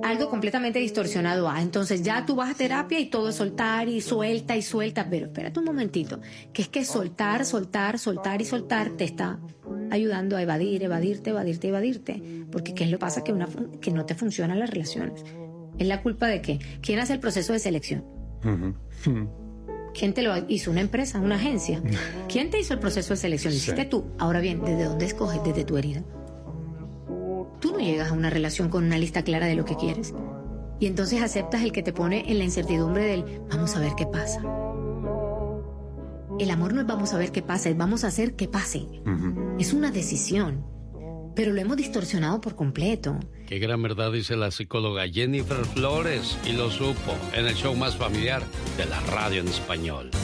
algo completamente distorsionado. Entonces ya tú vas a terapia y todo es soltar y suelta, pero espérate un momentito, que es que soltar y soltar te está ayudando a evadirte, porque ¿qué es lo que pasa? Que no te funcionan las relaciones. ¿Es la culpa de qué? ¿Quién hace el proceso de selección? ¿Quién te lo hizo? ¿Una empresa? ¿Una agencia? ¿Quién te hizo el proceso de selección? ¿Lo hiciste tú? Ahora bien, ¿desde dónde escoges? Desde tu herida. Tú no llegas a una relación con una lista clara de lo que quieres. Y entonces aceptas el que te pone en la incertidumbre del vamos a ver qué pasa. El amor no es vamos a ver qué pasa, es vamos a hacer que pase. Es una decisión. Pero lo hemos distorsionado por completo. Qué gran verdad dice la psicóloga Jennifer Flores, y lo supo en el show más familiar de la radio en español.